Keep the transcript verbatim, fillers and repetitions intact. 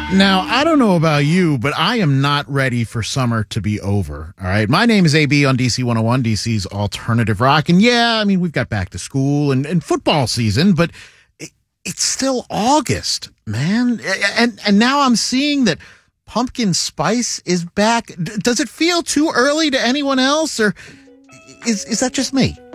Now, I don't know about you, but I am not ready for summer to be over. All right. My name is A B on D C one oh one, D C's Alternative Rock. And yeah, I mean, we've got back to school and, and football season, but it, it's still August, man. And, and now I'm seeing that pumpkin spice is back. D- does it feel too early to anyone else, or is, is that just me?